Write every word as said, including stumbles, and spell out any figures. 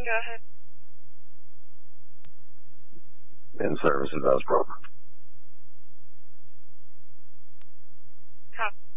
can go ahead. In service of those programs. Copy.